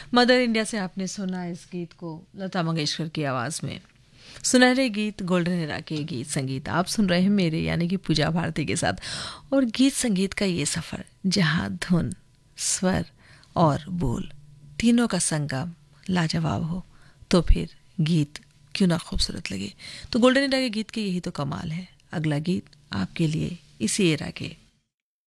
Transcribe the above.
Mother India से आपने सुना इस गीत को लता मंगेशकर की आवाज़ में। सुनहरे गीत, गोल्डन एरा के गीत संगीत आप सुन रहे हैं मेरे यानी कि पूजा भारती के साथ। और गीत संगीत का ये सफ़र जहाँ धुन, स्वर और बोल तीनों का संगम लाजवाब हो तो फिर गीत क्यों ना खूबसूरत लगे। तो गोल्डन एरा के गीत के यही तो कमाल है। अगला गीत आपके लिए इसी एरा के